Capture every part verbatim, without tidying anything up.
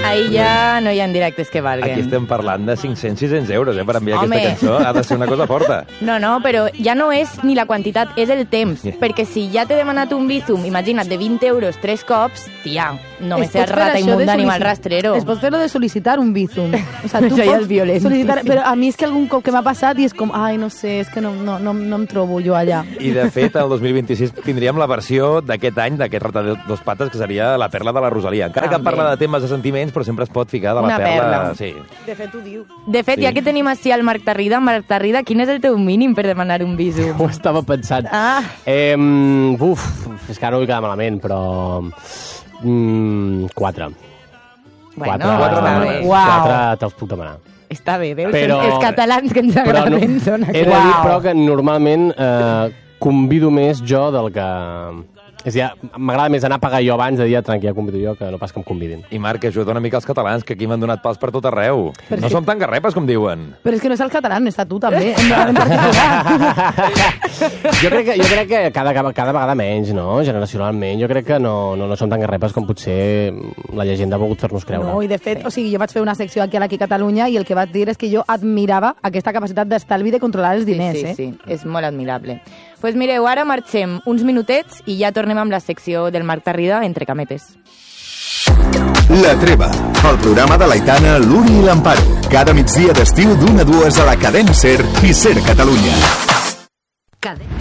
Ahí ja no hi ha directes que valguen. Aquí estem parlant de cinc-cents a sis-cents euros, eh, per enviar Home. aquesta cançó. Ha de ser una cosa forta. No, no, però ja no és ni la quantitat, és el temps. Sí. Perquè si ja t'he demanat un Bizum, imagina't, de vint euros tres cops, tia, no me Es seas pot fer rata això de inmunda animal solici- rastrero. Es pot fer lo de sol·licitar un Bizum. O sea, tu Això ja pots és violent. sol·licitar, però a mi és que algun cop que m'ha passat i és com, ai, no sé, és que no, no, no, no em trobo jo allà. I, de fet, el dos mil vint-i-sis tindríem la versió d'aquest any, d'aquest Rata de dos pates, que seria la perla de la Rosalia. Encara que També. parla de temes de sentiments, però sempre es pot ficar de la Una perla. perla. Sí. De fet, ho diu. De fet, Sí. ja que tenim així el Marc Tarrida, Marc Tarrida, quin és el teu mínim per demanar un Bizum? Ho estava pensant. Ah. Eh, uf, és que ara no vull quedar malament, però... Mm, quatre. Bueno, quatre, quatre està demanes. bé. Uau. quatre te'ls puc demanar. Està bé, veus? Però- Els catalans que ens Però no, agraden són he de dir, aquests. però, que normalment eh, convido més jo del que... És a dir, m'agrada més anar a pagar jo abans de dir, tranqui, ja convido jo, que no pas que em convidin. I Marc, ajuda una mica els catalans, que aquí m'han donat pals per tot arreu. Però No és som tan garrepes com diuen. Però és que no és el català, està tu també, en, en particular. jo, crec que, jo crec que cada, cada vegada menys, no? Generacionalment. Jo crec que no, no, no som tan garrepes com potser la llegenda ha volgut fer-nos creure. No, i de fet, o sigui, jo vaig fer una secció aquí a l'Aquí Catalunya i el que vaig dir és que jo admirava aquesta capacitat d'estalvi de controlar els diners, sí, sí, eh? sí, és molt admirable. Doncs pues mireu, ara marxem uns minutets i ja tornem amb la secció del Marc Tarrida entre cametes. La Treva, el programa de l'Aitana, l'Uri i l'Amparo. Cada migdia d'estiu d'una a dues a la cadena SER i SER Catalunya. Cadena.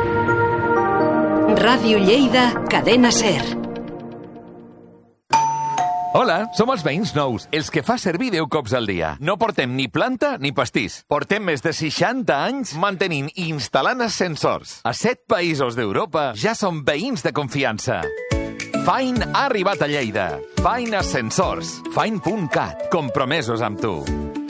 Ràdio Lleida, cadena SER. Hola, som els veïns nous, els que fa servir deu cops al dia. No portem ni planta ni pastís. Portem més de seixanta anys mantenint i instal·lant ascensors. A set països d'Europa ja som veïns de confiança. Fine ha arribat a Lleida. Fine Ascensors. Fine punt cat. Compromesos amb tu.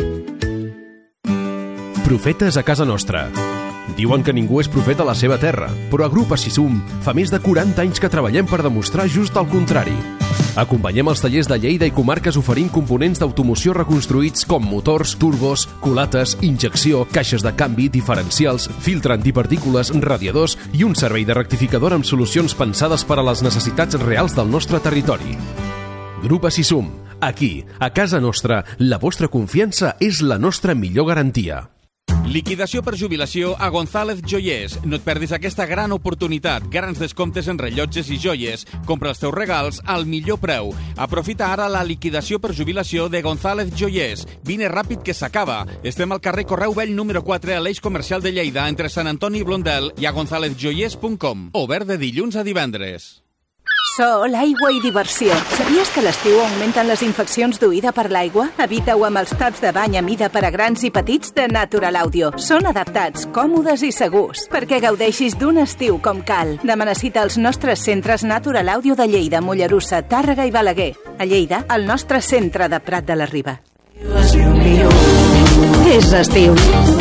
Profetes a casa nostra. Diuen que ningú és profeta a la seva terra, però a Grup Assisum fa més de quaranta anys que treballem per demostrar just el contrari. Acompanyem els tallers de Lleida i comarques oferint components d'automoció reconstruïts com motors, turbos, culates, injecció, caixes de canvi, diferencials, filtre antipartícules, radiadors i un servei de rectificador amb solucions pensades per a les necessitats reals del nostre territori. Grup Assisum. Aquí, a casa nostra, la vostra confiança és la nostra millor garantia. Liquidació per jubilació a González Joiers. No et perdis aquesta gran oportunitat. Grans descomptes en rellotges i joies. Compra els teus regals al millor preu. Aprofita ara la liquidació per jubilació de González Joiers. Vine ràpid que s'acaba. Estem al carrer Correu Vell número quatre a l'Eix Comercial de Lleida, entre Sant Antoni i Blondel, i a gonzalez joiers punt com. Obert de dilluns a divendres. Sol, aigua i diversió. Sabies que a l'estiu augmenten les infeccions d'oïda per l'aigua? Evita-ho amb els taps de bany a mida per a grans i petits de Natural Audio. Són adaptats, còmodes i segurs, perquè gaudeixis d'un estiu com cal. Demana cita als nostres centres Natural Audio de Lleida, Mollerussa, Tàrrega i Balaguer. A Lleida, el nostre centre de Prat de la Riba. És estiu.